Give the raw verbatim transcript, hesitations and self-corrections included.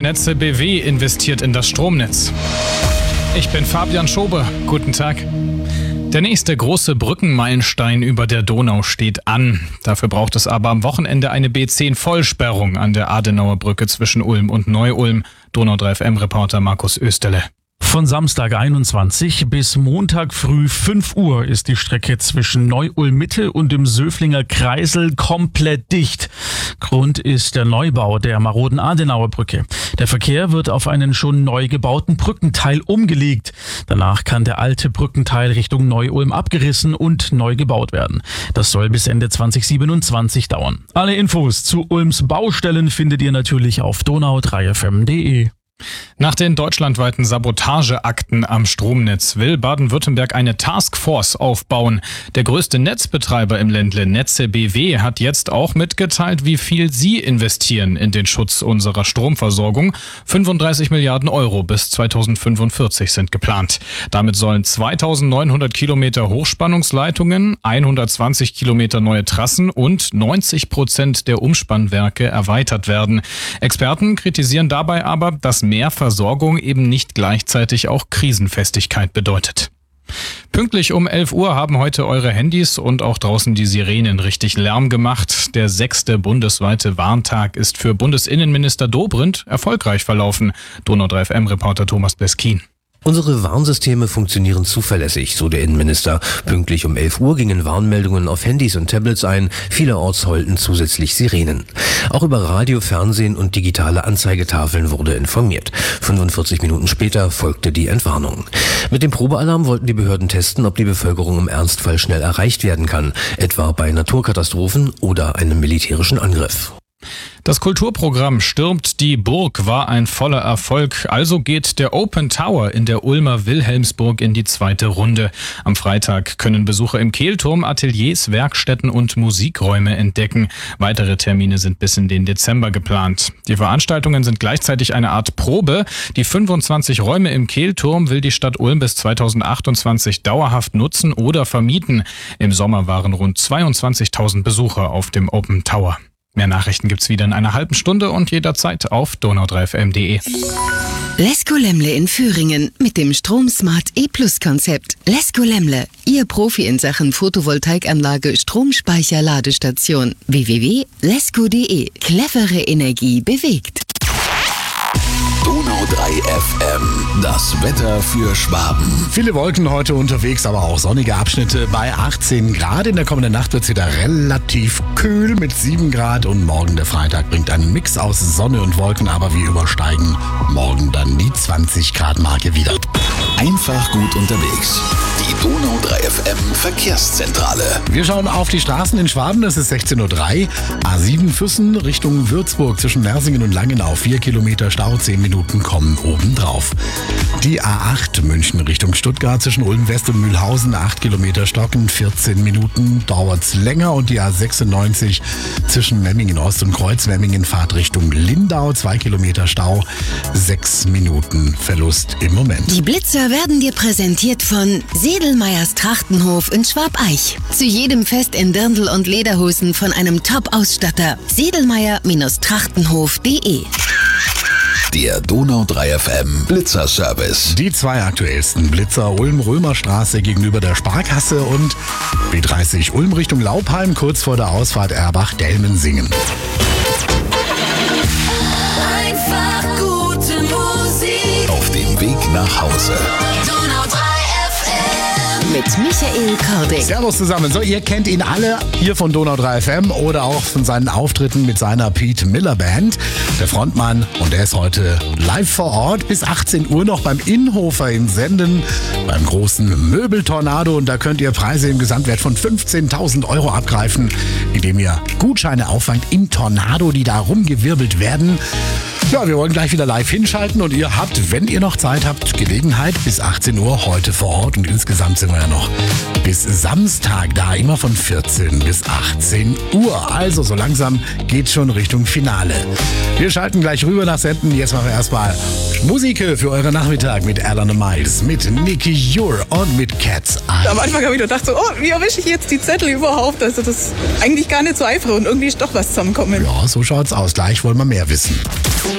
Netze B W investiert in das Stromnetz. Ich bin Fabian Schobe. Guten Tag. Der nächste große Brückenmeilenstein über der Donau steht an. Dafür braucht es aber am Wochenende eine B zehn Vollsperrung an der Adenauer Brücke zwischen Ulm und Neu-Ulm. Donau drei F M-Reporter Markus Österle. Von Samstag einundzwanzig bis Montag früh fünf Uhr ist die Strecke zwischen Neu-Ulm-Mitte und dem Söflinger Kreisel komplett dicht. Grund ist der Neubau der maroden Adenauer Brücke. Der Verkehr wird auf einen schon neu gebauten Brückenteil umgelegt. Danach kann der alte Brückenteil Richtung Neu-Ulm abgerissen und neu gebaut werden. Das soll bis Ende zwanzig siebenundzwanzig dauern. Alle Infos zu Ulms Baustellen findet ihr natürlich auf donau drei f m punkt d e. Nach den deutschlandweiten Sabotageakten am Stromnetz will Baden-Württemberg eine Taskforce aufbauen. Der größte Netzbetreiber im Ländle, Netze B W, hat jetzt auch mitgeteilt, wie viel sie investieren in den Schutz unserer Stromversorgung. fünfunddreißig Milliarden Euro bis zweitausendfünfundvierzig sind geplant. Damit sollen zweitausendneunhundert Kilometer Hochspannungsleitungen, hundertzwanzig Kilometer neue Trassen und neunzig Prozent der Umspannwerke erweitert werden. Experten kritisieren dabei aber, dass mehr Versorgung eben nicht gleichzeitig auch Krisenfestigkeit bedeutet. Pünktlich um elf Uhr haben heute eure Handys und auch draußen die Sirenen richtig Lärm gemacht. Der sechste bundesweite Warntag ist für Bundesinnenminister Dobrindt erfolgreich verlaufen. Donau drei F M-Reporter Thomas Beskin. Unsere Warnsysteme funktionieren zuverlässig, so der Innenminister. Pünktlich um elf Uhr gingen Warnmeldungen auf Handys und Tablets ein. Vielerorts heulten zusätzlich Sirenen. Auch über Radio, Fernsehen und digitale Anzeigetafeln wurde informiert. fünfundvierzig Minuten später folgte die Entwarnung. Mit dem Probealarm wollten die Behörden testen, ob die Bevölkerung im Ernstfall schnell erreicht werden kann, etwa bei Naturkatastrophen oder einem militärischen Angriff. Das Kulturprogramm Stürmt die Burg war ein voller Erfolg. Also geht der Open Tower in der Ulmer Wilhelmsburg in die zweite Runde. Am Freitag können Besucher im Kehlturm Ateliers, Werkstätten und Musikräume entdecken. Weitere Termine sind bis in den Dezember geplant. Die Veranstaltungen sind gleichzeitig eine Art Probe. Die fünfundzwanzig Räume im Kehlturm will die Stadt Ulm bis zweitausendachtundzwanzig dauerhaft nutzen oder vermieten. Im Sommer waren rund zweiundzwanzigtausend Besucher auf dem Open Tower. Mehr Nachrichten gibt's wieder in einer halben Stunde und jederzeit auf donau drei f m punkt d e. Lesko Lemle in Thüringen mit dem Stromsmart E-Plus-Konzept. Lesko Lemle, Ihr Profi in Sachen Photovoltaikanlage, Stromspeicher, Ladestation. w w w punkt lesko punkt d e. Clevere Energie bewegt. Donau drei F M, das Wetter für Schwaben. Viele Wolken heute unterwegs, aber auch sonnige Abschnitte bei achtzehn Grad. In der kommenden Nacht wird es wieder relativ kühl mit sieben Grad und morgen der Freitag bringt einen Mix aus Sonne und Wolken, aber wir übersteigen morgen dann die zwanzig Grad Marke wieder. Einfach gut unterwegs. Die Donau drei F M Verkehrszentrale. Wir schauen auf die Straßen in Schwaben, es ist sechzehn Uhr drei. A sieben Füssen Richtung Würzburg zwischen Mersingen und Langenau. Vier Kilometer Stau, zehn Minuten kommen obendrauf. Die A acht München Richtung Stuttgart zwischen Ulm West und Mühlhausen. acht Kilometer Stocken, vierzehn Minuten dauert's länger. Und die A sechsundneunzig zwischen Memmingen Ost und Kreuzmemmingen Fahrt Richtung Lindau. zwei Kilometer Stau, sechs Minuten Verlust im Moment. Die Blitzer werden dir präsentiert von Sedelmeyers Trachtenhof in Schwabeich. Zu jedem Fest in Dirndl und Lederhosen von einem Top-Ausstatter. Sedelmeyer Trachtenhof punkt d e. Der Donau drei F M Blitzerservice. Die zwei aktuellsten Blitzer: Ulm-Römerstraße gegenüber der Sparkasse und B dreißig Ulm Richtung Laupheim kurz vor der Ausfahrt Erbach-Delmensingen. Einfach gute Musik Auf dem Weg nach Hause. Donau drei F M Mit Michael Kording. Servus zusammen. So, ihr kennt ihn alle hier von Donau drei F M oder auch von seinen Auftritten mit seiner Pete Miller Band. Der Frontmann, und der ist heute live vor Ort bis achtzehn Uhr noch beim Inhofer in Senden beim großen Möbeltornado. Und da könnt ihr Preise im Gesamtwert von fünfzehntausend Euro abgreifen, indem ihr Gutscheine auffangt im Tornado, die da rumgewirbelt werden. Ja, wir wollen gleich wieder live hinschalten und ihr habt, wenn ihr noch Zeit habt, Gelegenheit bis achtzehn Uhr heute vor Ort und insgesamt sind wir ja noch bis Samstag da, immer von vierzehn bis achtzehn Uhr. Also so langsam geht's schon Richtung Finale. Wir schalten gleich rüber nach Senden. Jetzt machen wir erstmal Musik für euren Nachmittag mit Alan Miles, mit Nicky Jure und mit Cat's Eye. Am Anfang habe ich gedacht, so, oh, wie erwische ich jetzt die Zettel überhaupt? Also das ist eigentlich gar nicht so einfach und irgendwie ist doch was zusammenkommen. Ja, so schaut's aus. Gleich wollen wir mehr wissen.